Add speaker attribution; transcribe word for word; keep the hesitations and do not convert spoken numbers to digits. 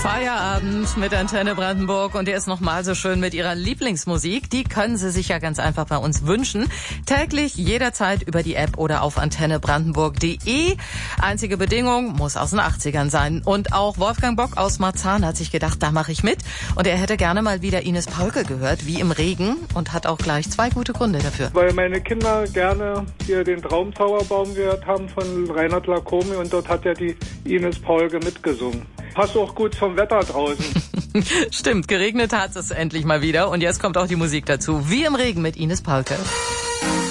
Speaker 1: Feierabend mit Antenne Brandenburg und der ist nochmal so schön mit ihrer Lieblingsmusik. Die können Sie sich ja ganz einfach bei uns wünschen. Täglich, jederzeit über die App oder auf antenne brandenburg punkt de. Einzige Bedingung, muss aus den achtzigern sein. Und auch Wolfgang Bock aus Marzahn hat sich gedacht, da mache ich mit. Und er hätte gerne mal wieder Ines Polke gehört, wie im Regen. Und hat auch gleich zwei gute Gründe dafür.
Speaker 2: Weil meine Kinder gerne hier den Traumzauberbaum gehört haben von Reinhard Lacomi und dort hat ja die Ines Polke mitgesungen. Passt auch gut vom Wetter draußen.
Speaker 1: Stimmt, geregnet hat es endlich mal wieder und jetzt kommt auch die Musik dazu. Wie im Regen mit Ines Polke.